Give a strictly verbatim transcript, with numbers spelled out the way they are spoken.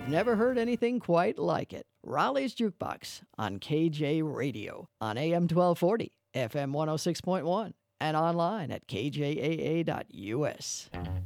never heard anything quite like it. Raleigh's Jukebox on K J Radio on A M twelve forty, F M one oh six point one, and online at K J A A dot U S.